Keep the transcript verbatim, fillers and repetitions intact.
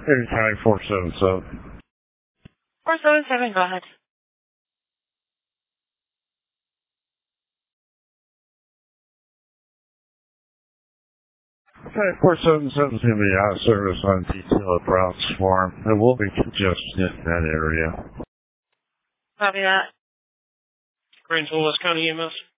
Erie County four seven seven. four seven seven, go ahead. Okay, four seven seven is going to be out of service on detailed routes for him. There will be congestion in that area. Copy that. Grangeville, West County E M S.